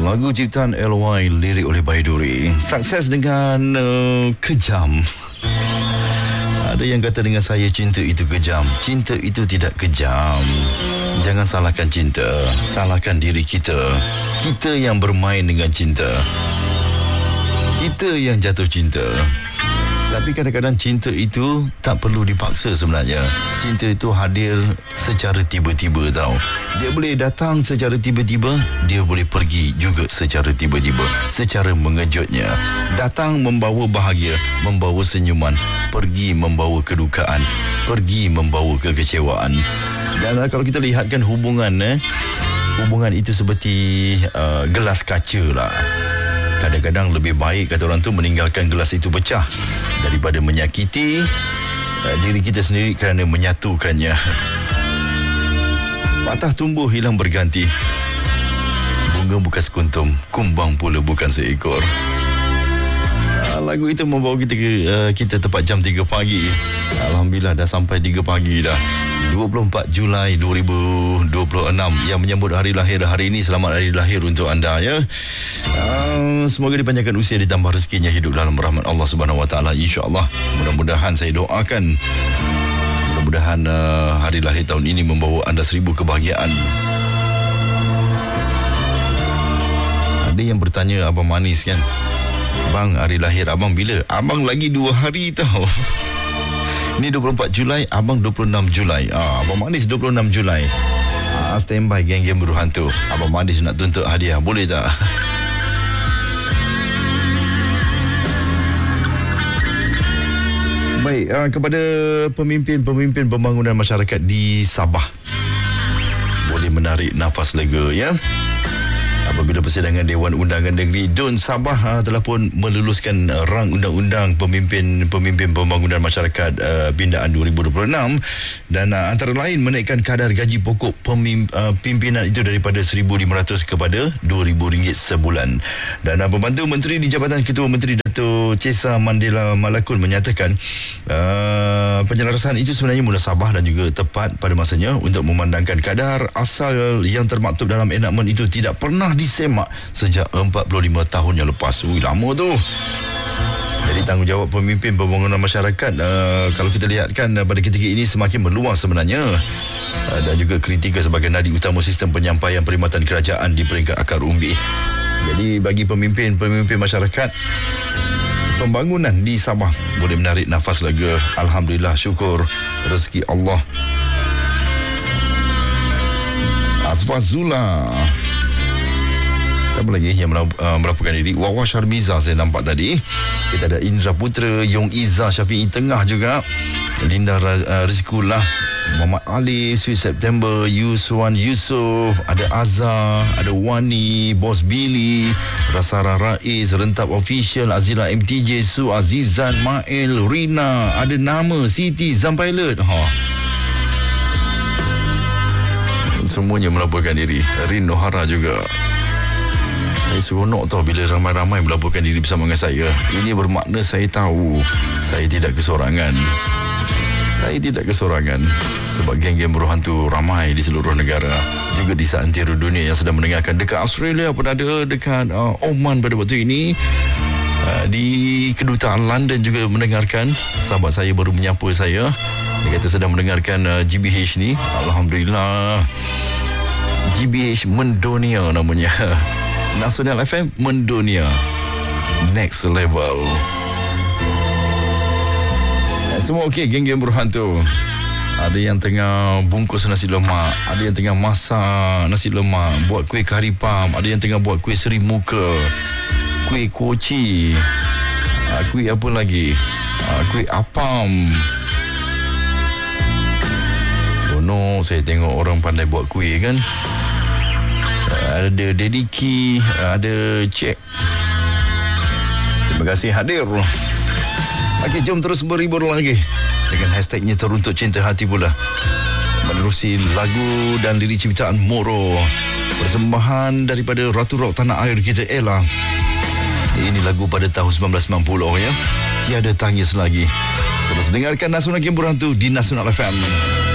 Lagu ciptaan LY, lirik oleh Baiduri. Sukses dengan kejam. Ada yang kata dengan saya, cinta itu kejam. Cinta itu tidak kejam. Jangan salahkan cinta, salahkan diri kita. Kita yang bermain dengan cinta, kita yang jatuh cinta. Tapi kadang-kadang cinta itu tak perlu dipaksa sebenarnya. Cinta itu hadir secara tiba-tiba tau. Dia boleh datang secara tiba-tiba, dia boleh pergi juga secara tiba-tiba, secara mengejutnya. Datang membawa bahagia, membawa senyuman, pergi membawa kedukaan, pergi membawa kekecewaan. Dan kalau kita lihatkan hubungan itu seperti gelas kaca lah. Kadang-kadang lebih baik, kata orang tu, meninggalkan gelas itu pecah daripada menyakiti diri kita sendiri kerana menyatukannya. Patah tumbuh hilang berganti. Bunga bukan sekuntum, kumbang pula bukan seekor. Lagu itu membawa kita tepat jam 3 pagi. Alhamdulillah dah sampai 3 pagi dah. 24 Julai 2026 yang menyambut hari lahir hari ini. Selamat hari lahir untuk anda ya. Semoga dipanjangkan usia, ditambah rezekinya, hidup dalam rahmat Allah Subhanahu Wa Taala, insya-Allah. Mudah-mudahan saya doakan, mudah-mudahan hari lahir tahun ini membawa anda 1000 kebahagiaan. Ada yang bertanya Abang Manis kan, bang, hari lahir abang bila? Abang lagi 2 hari tau. Ni 24 Julai, abang 26 Julai. Abang Manis 26 Julai. Standby geng-geng berhantu. Abang Manis nak tuntut hadiah, boleh tak? Baik, kepada pemimpin-pemimpin pembangunan masyarakat di Sabah, boleh menarik nafas lega ya. Apabila persidangan Dewan Undangan Negeri DUN Sabah telah pun meluluskan rang undang-undang pemimpin pembangunan masyarakat pindaan 2026 dan antara lain menaikkan kadar gaji pokok pimpinan itu daripada RM1,500 kepada RM2,000 sebulan. Dan pembantu menteri di Jabatan Ketua Menteri Dato' Chesa Mandela Malakun menyatakan penyelarasan itu sebenarnya munasabah dan juga tepat pada masanya untuk memandangkan kadar asal yang termaktub dalam enakmen itu tidak pernah disemak sejak 45 tahun yang lepas. Lama tu. Jadi tanggungjawab pemimpin pembangunan masyarakat kalau kita lihatkan pada ketika ini semakin meluas sebenarnya, dan juga kritikal sebagai nadi utama sistem penyampaian perkhidmatan kerajaan di peringkat akar umbi. Jadi bagi pemimpin masyarakat, pembangunan di Sabah boleh menarik nafas lega. Alhamdulillah, syukur rezeki Allah. Asfazula. Siapa lagi yang melaporkan diri? Wawa Syarmiza saya nampak tadi. Kita ada Indra Putra, Yong Iza, Syafi'i Tengah juga, Linda Rizkullah, Muhammad Ali, Sweet September, Yuswan Yusof, ada Azhar, ada Wani, Bos Billy, Rasara Rais, Rentap Official, Azila MTJ, Su Azizan, Mael, Rina, ada nama Siti Zampilot. Semuanya melaporkan diri. Rin Nohara juga. Saya seronok tau bila ramai-ramai melaporkan diri bersama dengan saya. Ini bermakna saya tahu saya tidak kesorangan. Saya tidak kesorangan sebab geng-geng berhantu ramai di seluruh negara, juga di seantero dunia yang sedang mendengarkan. Dekat Australia pun ada, dekat Oman pada waktu ini, di kedutaan London juga mendengarkan. Sahabat saya baru menyapa saya, dia kata sedang mendengarkan GBH ni. Alhamdulillah. GBH Mendonia namanya. Nasional FM Mendonia, next level. Semua okey, geng-geng berhantu. Ada yang tengah bungkus nasi lemak, ada yang tengah masak nasi lemak, buat kuih kari pam, ada yang tengah buat kuih seri muka, kuih koci, kuih apa lagi, kuih apam. Seronok saya tengok orang pandai buat kuih kan. Ada Dediki, ada Cek. Terima kasih hadir. Okey, jom terus berhibur lagi dengan hashtagnya Teruntuk Cinta Hati pula. Menerusi lagu dan lirik ciptaan Moro, persembahan daripada Ratu Rock tanah air kita, Ella. Ini lagu pada tahun 1990 ya. Tiada tangis lagi. Terus dengarkan Nasional Game Berhantu di Nasional FM.